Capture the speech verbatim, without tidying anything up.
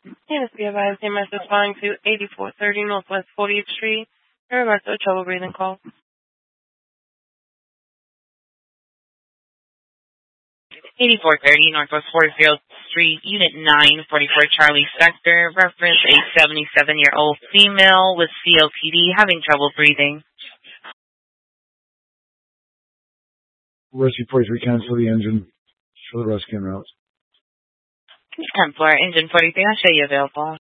Yes, be advised, the message responding to eighty-four thirty Northwest fortieth Street in regards to a trouble breathing call. eighty-four thirty Northwest fortieth Street, Unit nine forty-four Charlie Sector, reference a seventy-seven-year-old female with C O P D having trouble breathing. Rescue forty-three, cancel the engine for the rescue en route. ten four, engine forty-three, I'll show you available.